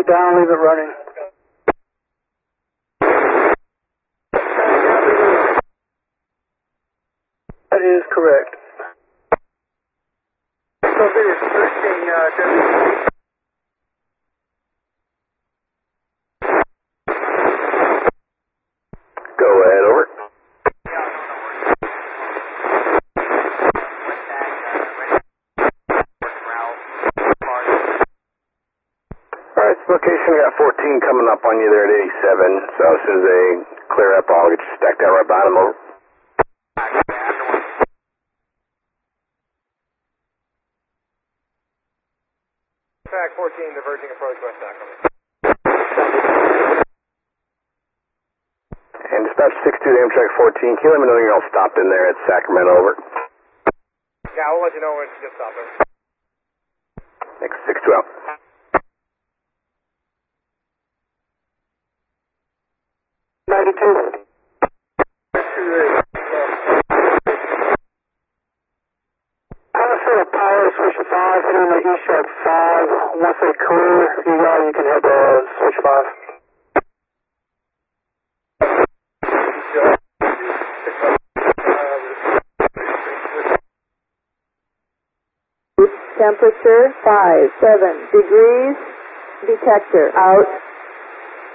it down, leave it running. That is correct. So it is pushing Go ahead, over. Alright, location, we got 14 coming up on you there at 87, so as soon as they clear up, I'll get you stacked out right behind them, over. Track 14, diverging approach West Sacramento. And dispatch 62 to Amtrak 14, can you let me know you're all stopped in there at Sacramento, over? Yeah, we'll let you know when it's just stopping. Next 62 out. Switch 5, hit on the east sharp 5. Once they clear, you can head to switch 5. Temperature 57 degrees. Detector out.